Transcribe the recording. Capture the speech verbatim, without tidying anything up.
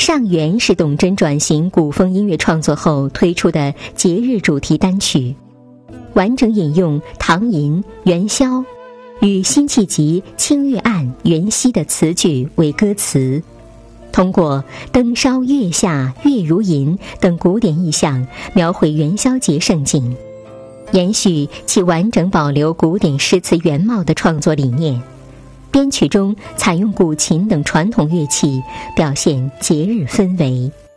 上元是董贞转型古风音乐创作后推出的节日主题单曲，完整引用唐寅、元宵与辛弃疾《清月暗》元夕的词句为歌词，通过灯烧月下月如银等古典意象描绘元宵节盛景，延续其完整保留古典诗词原貌的创作理念。编曲中采用古琴等传统乐器，表现节日氛围。